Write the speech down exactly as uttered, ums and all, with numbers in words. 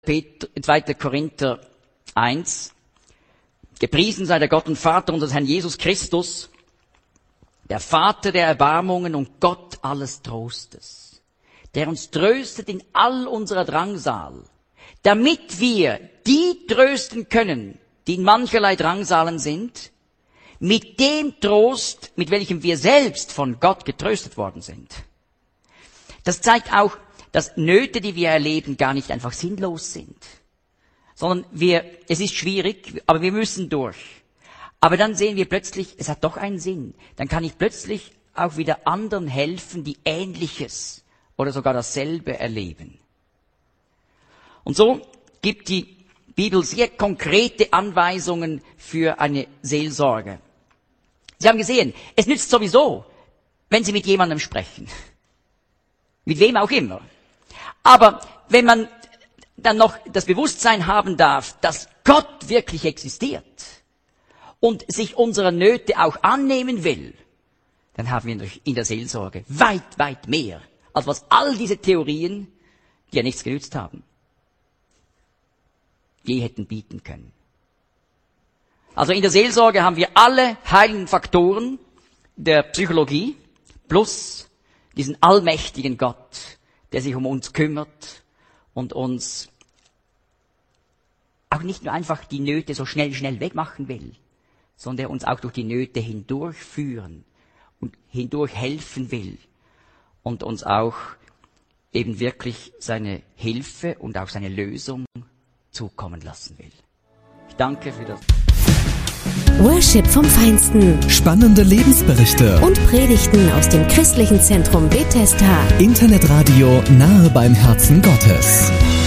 zweiter Korinther eins. Gepriesen sei der Gott und Vater unseres Herrn Jesus Christus, der Vater der Erbarmungen und Gott alles Trostes, der uns tröstet in all unserer Drangsal, damit wir die trösten können, die in mancherlei Drangsalen sind, mit dem Trost, mit welchem wir selbst von Gott getröstet worden sind. Das zeigt auch, dass Nöte, die wir erleben, gar nicht einfach sinnlos sind, sondern wir, es ist schwierig, aber wir müssen durch. Aber dann sehen wir plötzlich, es hat doch einen Sinn. Dann kann ich plötzlich auch wieder anderen helfen, die Ähnliches oder sogar dasselbe erleben. Und so gibt die Bibel sehr konkrete Anweisungen für eine Seelsorge. Sie haben gesehen, es nützt sowieso, wenn Sie mit jemandem sprechen. Mit wem auch immer. Aber wenn man dann noch das Bewusstsein haben darf, dass Gott wirklich existiert und sich unserer Nöte auch annehmen will, dann haben wir in der Seelsorge weit, weit mehr, als was all diese Theorien, die ja nichts genützt haben, je hätten bieten können. Also in der Seelsorge haben wir alle heiligen Faktoren der Psychologie plus diesen allmächtigen Gott, der sich um uns kümmert und uns auch nicht nur einfach die Nöte so schnell, schnell wegmachen will, sondern der uns auch durch die Nöte hindurchführen und hindurch helfen will und uns auch eben wirklich seine Hilfe und auch seine Lösung zukommen lassen will. Ich danke für das. Worship vom Feinsten. Spannende Lebensberichte. Und Predigten aus dem christlichen Zentrum Bethesda. Internetradio nahe beim Herzen Gottes.